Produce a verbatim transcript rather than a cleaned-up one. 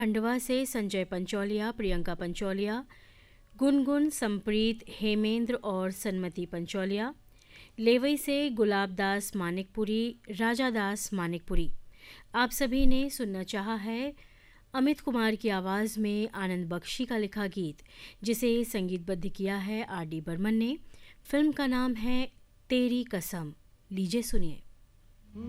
खंडवा से संजय पंचौलिया, प्रियंका पंचौलिया, गुनगुन, संप्रीत, हेमेंद्र और सन्मति पंचौलिया। लेवई से गुलाब दास मानिकपुरी, राजा दास मानिकपुरी। आप सभी ने सुनना चाहा है अमित कुमार की आवाज़ में आनंद बख्शी का लिखा गीत, जिसे संगीतबद्ध किया है आर डी बर्मन ने। फिल्म का नाम है तेरी कसम। लीजिए सुनिए।